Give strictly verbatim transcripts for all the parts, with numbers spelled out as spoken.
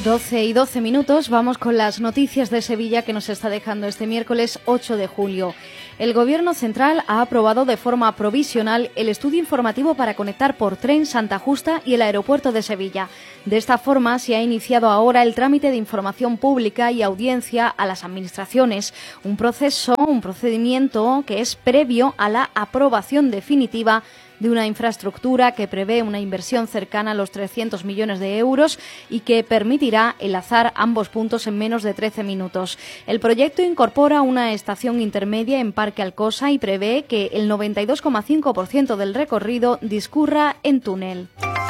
doce y doce minutos, vamos con las noticias de Sevilla que nos está dejando este miércoles ocho de julio. El Gobierno Central ha aprobado de forma provisional el estudio informativo para conectar por tren Santa Justa y el aeropuerto de Sevilla. De esta forma se ha iniciado ahora el trámite de información pública y audiencia a las administraciones, un proceso, un procedimiento que es previo a la aprobación definitiva de una infraestructura que prevé una inversión cercana a los trescientos millones de euros y que permitirá enlazar ambos puntos en menos de trece minutos. El proyecto incorpora una estación intermedia en Parque Alcosa y prevé que el noventa y dos coma cinco por ciento del recorrido discurra en túnel.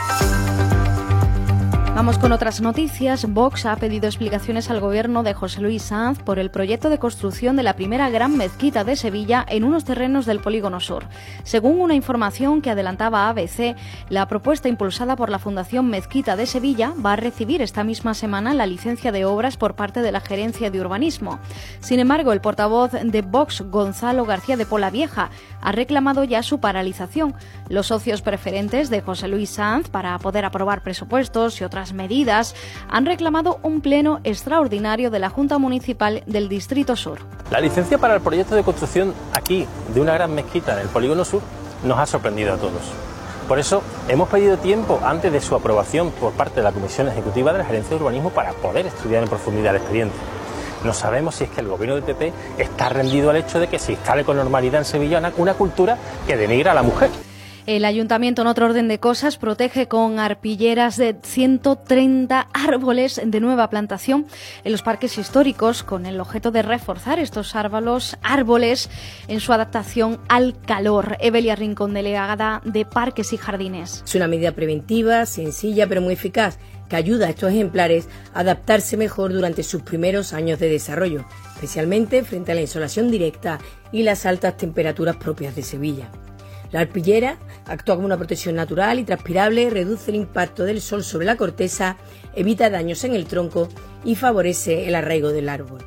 Vamos con otras noticias. Vox ha pedido explicaciones al gobierno de José Luis Sanz por el proyecto de construcción de la primera gran mezquita de Sevilla en unos terrenos del Polígono Sur. Según una información que adelantaba A B C, la propuesta impulsada por la Fundación Mezquita de Sevilla va a recibir esta misma semana la licencia de obras por parte de la Gerencia de Urbanismo. Sin embargo, el portavoz de Vox, Gonzalo García de Polavieja, ha reclamado ya su paralización. Los socios preferentes de José Luis Sanz para poder aprobar presupuestos y otras medidas han reclamado un pleno extraordinario de la Junta Municipal del Distrito Sur. La licencia para el proyecto de construcción aquí de una gran mezquita en el Polígono Sur nos ha sorprendido a todos. Por eso hemos pedido tiempo antes de su aprobación por parte de la Comisión Ejecutiva de la Gerencia de Urbanismo para poder estudiar en profundidad el expediente. No sabemos si es que el gobierno del P P está rendido al hecho de que se instale con normalidad en Sevilla una cultura que denigra a la mujer. El Ayuntamiento, en otro orden de cosas, protege con arpilleras de ciento treinta árboles de nueva plantación en los parques históricos con el objeto de reforzar estos árboles, árboles en su adaptación al calor. Evelia Rincón, delegada de Parques y Jardines. Es una medida preventiva, sencilla pero muy eficaz, que ayuda a estos ejemplares a adaptarse mejor durante sus primeros años de desarrollo, especialmente frente a la insolación directa y las altas temperaturas propias de Sevilla. La arpillera actúa como una protección natural y transpirable, reduce el impacto del sol sobre la corteza, evita daños en el tronco y favorece el arraigo del árbol.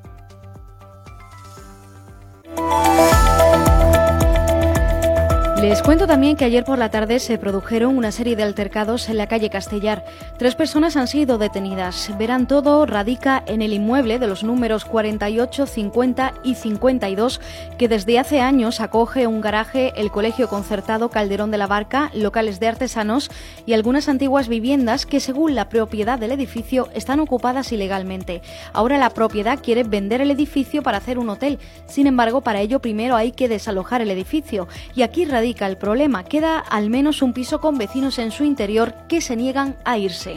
Les cuento también que ayer por la tarde se produjeron una serie de altercados en la calle Castellar. Tres personas han sido detenidas. Verán Todo radica en el inmueble de los números cuarenta y ocho, cincuenta y cincuenta y dos, que desde hace años acoge un garaje, el Colegio Concertado Calderón de la Barca, locales de artesanos y algunas antiguas viviendas que, según la propiedad del edificio, están ocupadas ilegalmente. Ahora la propiedad quiere vender el edificio para hacer un hotel. Sin embargo, para ello primero hay que desalojar el edificio. Y aquí radica el problema. Queda al menos un piso con vecinos en su interior que se niegan a irse.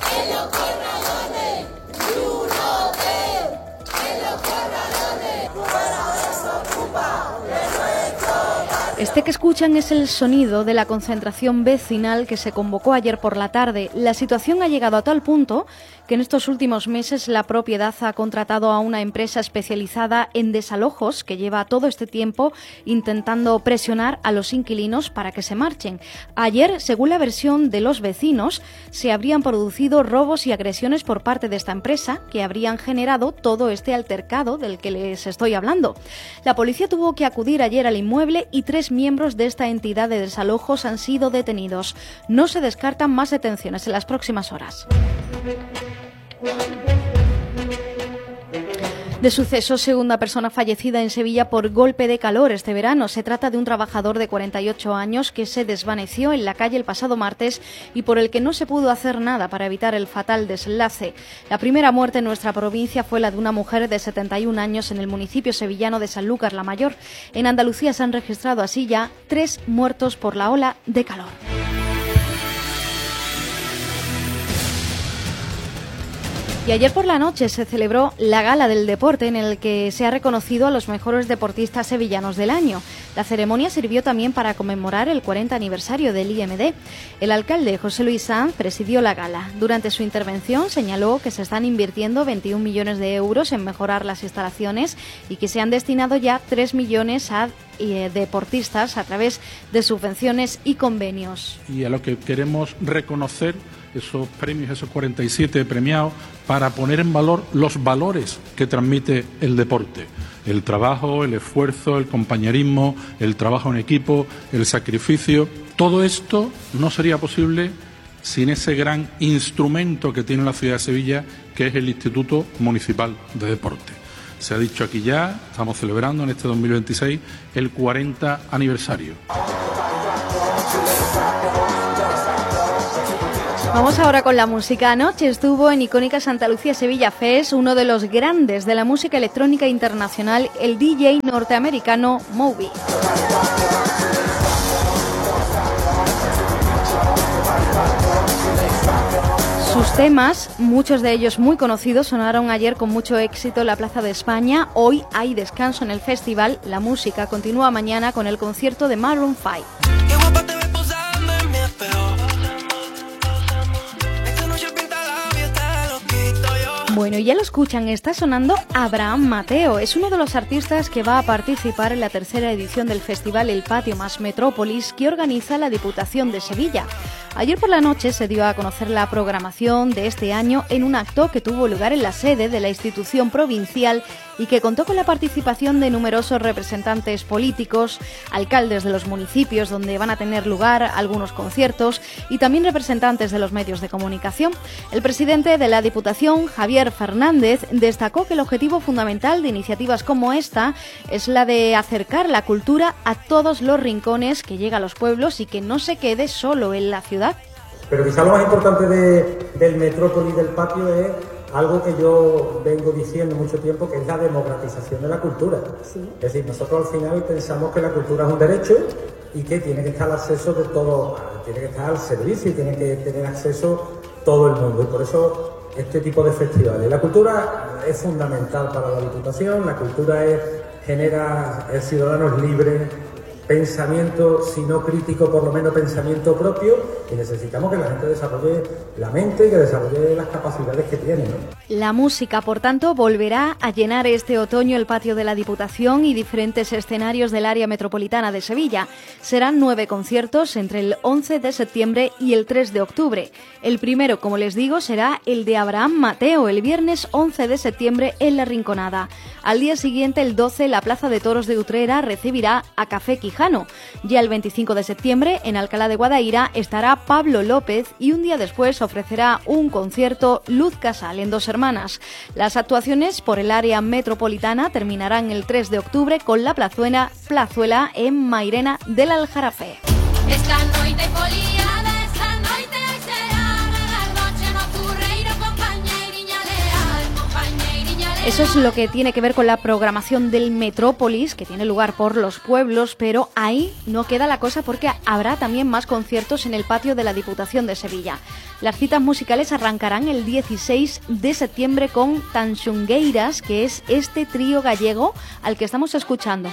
Este que escuchan es el sonido de la concentración vecinal que se convocó ayer por la tarde. La situación ha llegado a tal punto que en estos últimos meses la propiedad ha contratado a una empresa especializada en desalojos que lleva todo este tiempo intentando presionar a los inquilinos para que se marchen. Ayer, según la versión de los vecinos, se habrían producido robos y agresiones por parte de esta empresa que habrían generado todo este altercado del que les estoy hablando. La policía tuvo que acudir ayer al inmueble y tres miembros de esta entidad de desalojos han sido detenidos. No se descartan más detenciones en las próximas horas. De suceso, segunda persona fallecida en Sevilla por golpe de calor este verano. Se trata de un trabajador de cuarenta y ocho años que se desvaneció en la calle el pasado martes y por el que no se pudo hacer nada para evitar el fatal desenlace. La primera muerte en nuestra provincia fue la de una mujer de setenta y un años en el municipio sevillano de Sanlúcar la Mayor. En Andalucía se han registrado así ya tres muertos por la ola de calor. Y ayer por la noche se celebró la Gala del Deporte en el que se ha reconocido a los mejores deportistas sevillanos del año. La ceremonia sirvió también para conmemorar el cuarenta aniversario del I M D. El alcalde José Luis Sanz presidió la gala. Durante su intervención señaló que se están invirtiendo veintiún millones de euros en mejorar las instalaciones y que se han destinado ya tres millones a eh, deportistas a través de subvenciones y convenios. Y a lo que queremos reconocer esos premios, esos cuarenta y siete premiados, para poner en valor los valores que transmite el deporte. El trabajo, el esfuerzo, el compañerismo, el trabajo en equipo, el sacrificio. Todo esto no sería posible sin ese gran instrumento que tiene la ciudad de Sevilla, que es el Instituto Municipal de Deporte. Se ha dicho aquí ya, estamos celebrando en este dos mil veintiséis el cuarenta aniversario. Vamos ahora con la música. Anoche estuvo en icónica Santa Lucía Sevilla Fest uno de los grandes de la música electrónica internacional, el D J norteamericano Moby. Sus temas, muchos de ellos muy conocidos, sonaron ayer con mucho éxito en la Plaza de España. Hoy hay descanso en el festival. La música continúa mañana con el concierto de Maroon cinco. Bueno, ya lo escuchan, está sonando Abraham Mateo. Es uno de los artistas que va a participar en la tercera edición del festival El Patio Más Metrópolis que organiza la Diputación de Sevilla. Ayer por la noche se dio a conocer la programación de este año en un acto que tuvo lugar en la sede de la institución provincial y que contó con la participación de numerosos representantes políticos, alcaldes de los municipios donde van a tener lugar algunos conciertos y también representantes de los medios de comunicación. El presidente de la Diputación, Javier Fernández, destacó que el objetivo fundamental de iniciativas como esta es la de acercar la cultura a todos los rincones que llega a los pueblos y que no se quede solo en la ciudad. Pero quizá lo más importante de, del Metrópolis del Patio es algo que yo vengo diciendo mucho tiempo, que es la democratización de la cultura. Sí. Es decir, nosotros al final pensamos que la cultura es un derecho y que tiene que estar al acceso de todo, tiene que estar al servicio y tiene que tener acceso todo el mundo. Y por eso este tipo de festivales. La cultura es fundamental para la Diputación, la cultura es, genera eh, ciudadanos libres, pensamiento, si no crítico, por lo menos pensamiento propio, y necesitamos que la gente desarrolle la mente y que desarrolle las capacidades que tiene, ¿no? La música, por tanto, volverá a llenar este otoño el patio de la Diputación y diferentes escenarios del área metropolitana de Sevilla. Serán nueve conciertos entre el once de septiembre y el tres de octubre. El primero, como les digo, será el de Abraham Mateo, el viernes once de septiembre en La Rinconada. Al día siguiente, el doce, la Plaza de Toros de Utrera recibirá a Café Quijano. Ya el veinticinco de septiembre, en Alcalá de Guadaira, estará Pablo López y un día después ofrecerá un concierto Luz Casal en Dos Hermanas. Las actuaciones por el área metropolitana terminarán el tres de octubre con la plazuela, plazuela en Mairena del Aljarafe. Esta noite foliada, esta noite será, la noche nocturreira, compañeiriña leal, compañeiriña leal. Eso es lo que tiene que ver con la programación del Metrópolis, que tiene lugar por los pueblos, pero ahí no queda la cosa porque habrá también más conciertos en el patio de la Diputación de Sevilla. Las citas musicales arrancarán el dieciséis de septiembre con Tanxungueiras, que es este trío gallego al que estamos escuchando.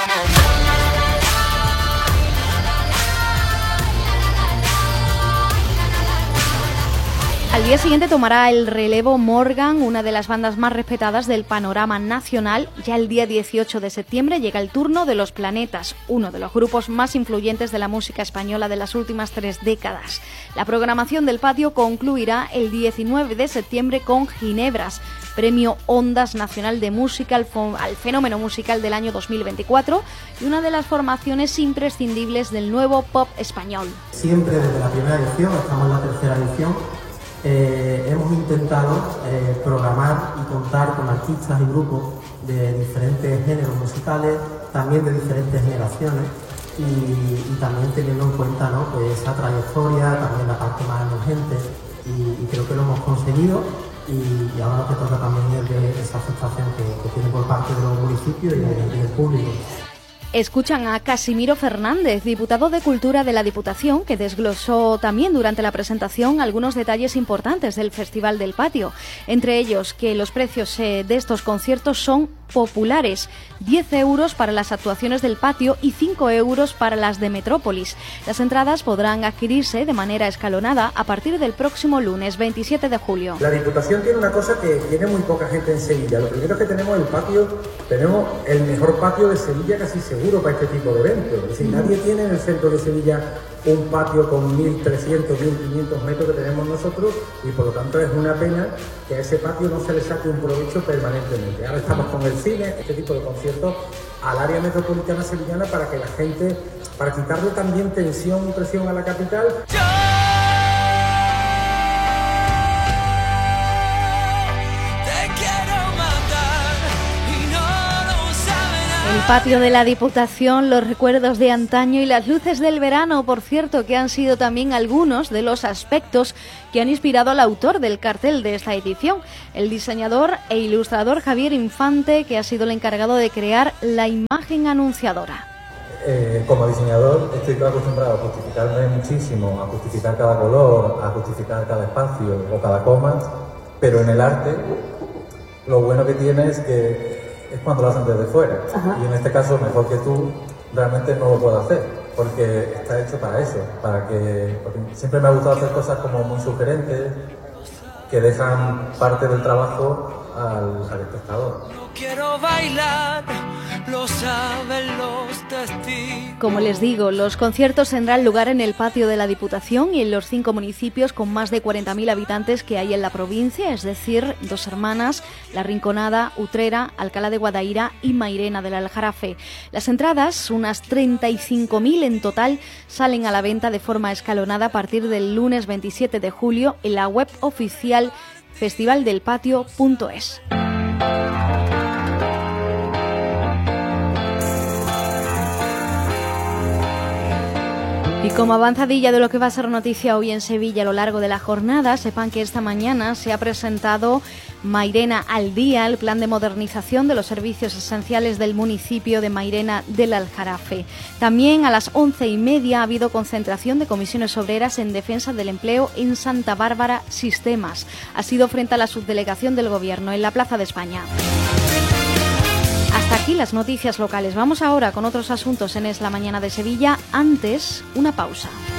Al día siguiente tomará el relevo Morgan, una de las bandas más respetadas del panorama nacional. Ya el día dieciocho de septiembre llega el turno de Los Planetas, uno de los grupos más influyentes de la música española de las últimas tres décadas. La programación del patio concluirá el diecinueve de septiembre con Ginebras, Premio Ondas Nacional de Música al, al Fenómeno Musical del año dos mil veinticuatro y una de las formaciones imprescindibles del nuevo pop español. Siempre desde la primera edición, estamos en la tercera edición, Eh, hemos intentado eh, programar y contar con artistas y grupos de diferentes géneros musicales, también de diferentes generaciones y, y también teniendo en cuenta, ¿no?, pues esa trayectoria, también la parte más emergente y, y creo que lo hemos conseguido y, y ahora lo que toca también es de esa aceptación que, que tiene por parte de los municipios y, de, y del público. Escuchan a Casimiro Fernández, diputado de Cultura de la Diputación, que desglosó también durante la presentación algunos detalles importantes del Festival del Patio. Entre ellos, que los precios de estos conciertos son populares, diez euros para las actuaciones del patio y cinco euros para las de Metrópolis. Las entradas podrán adquirirse de manera escalonada a partir del próximo lunes veintisiete de julio. La Diputación tiene una cosa que tiene muy poca gente en Sevilla. Lo primero es que tenemos el patio, tenemos el mejor patio de Sevilla casi seguro para este tipo de eventos. Es decir, nadie tiene en el centro de Sevilla un patio con mil trescientos, mil quinientos metros que tenemos nosotros y por lo tanto es una pena que a ese patio no se le saque un provecho permanentemente. Ahora estamos con el cine, este tipo de conciertos al área metropolitana sevillana para que la gente, para quitarle también tensión y presión a la capital. patio de la Diputación, los recuerdos de antaño y las luces del verano, por cierto, que han sido también algunos de los aspectos que han inspirado al autor del cartel de esta edición, el diseñador e ilustrador Javier Infante, que ha sido el encargado de crear la imagen anunciadora. Eh, como diseñador estoy acostumbrado a justificarme muchísimo, a justificar cada color, a justificar cada espacio o cada coma, pero en el arte lo bueno que tiene es que es cuando lo hacen desde fuera. Ajá. Y en este caso, mejor que tú, realmente no lo puedo hacer, porque está hecho para eso, para que, porque siempre me ha gustado hacer cosas como muy sugerentes, que dejan parte del trabajo al, al espectador. No quiero bailar, lo saben los testigos. Como les digo, los conciertos tendrán lugar en el patio de la Diputación y en los cinco municipios con más de cuarenta mil habitantes que hay en la provincia, es decir, Dos Hermanas, La Rinconada, Utrera, Alcalá de Guadaira y Mairena del Aljarafe. Las entradas, unas treinta y cinco mil en total, salen a la venta de forma escalonada a partir del lunes veintisiete de julio en la web oficial festivaldelpatio punto es. Y como avanzadilla de lo que va a ser noticia hoy en Sevilla a lo largo de la jornada, sepan que esta mañana se ha presentado Mairena al Día, el plan de modernización de los servicios esenciales del municipio de Mairena del Aljarafe. También a las once y media ha habido concentración de comisiones obreras en defensa del empleo en Santa Bárbara Sistemas. Ha sido frente a la subdelegación del Gobierno en la Plaza de España. Hasta aquí las noticias locales. Vamos ahora con otros asuntos en Es la Mañana de Sevilla. Antes, una pausa.